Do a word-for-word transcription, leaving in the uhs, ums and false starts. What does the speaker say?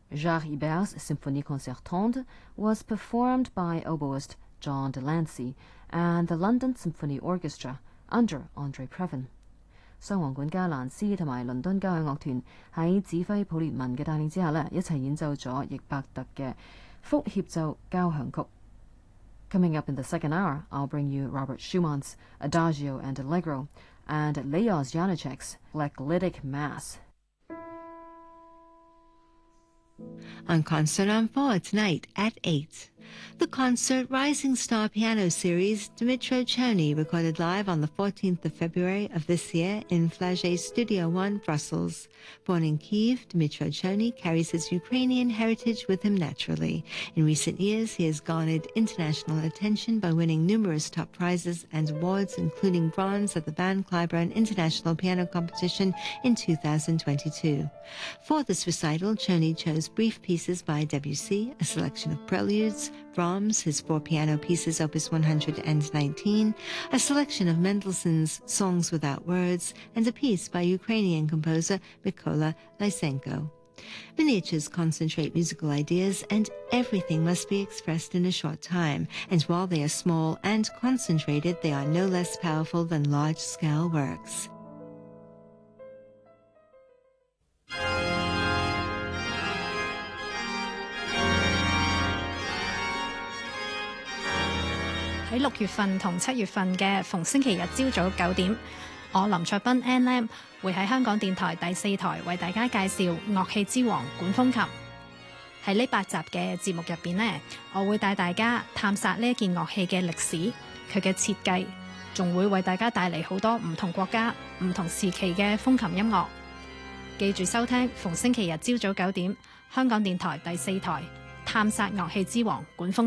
Jacques Ibert's Symphonie Concertante was performed by oboist John Delancey and the London Symphony Orchestra under Andre Previn。雙簧管家蘭斯同埋倫敦交響樂團喺指揮普列文嘅帶領之下呢，一齊演奏咗易伯特嘅複協奏交響曲。Coming up in the second hour, I'll bring you Robert Schumann's Adagio and Allegro and Leos Janáček's Gleclytic Mass. On Concert on Four tonight at eight. The concert Rising Star Piano Series, Dmytro Chony recorded live on the fourteenth of February of this year in Flagey Studio One, Brussels. Born in Kyiv, Dmytro Chony carries his Ukrainian heritage with him naturally. In recent years, he has garnered international attention by winning numerous top prizes and awards, including bronze at the Van Cliburn International Piano Competition in two thousand twenty-two. For this recital, Chony chose brief pieces by Debussy, a selection of preludes, Brahms, his four piano pieces, Opus one hundred nineteen, a selection of Mendelssohn's Songs Without Words, and a piece by Ukrainian composer Mykola Lysenko. Miniatures concentrate musical ideas, and everything must be expressed in a short time, and while they are small and concentrated, they are no less powerful than large-scale works. 喺六月份同七月份嘅逢星期日朝早九點，我林卓斌 Ann Lam 會喺香港電台第四台為大家介紹樂器之王管風琴。喺呢八集嘅節目入邊呢，我會帶大家探索呢一件樂器嘅歷史、佢嘅設計，仲會為大家帶嚟好多唔同國家、唔同時期嘅風琴音樂。記住收聽逢星期日朝早九點，香港電台第四台探索樂器之王管風琴。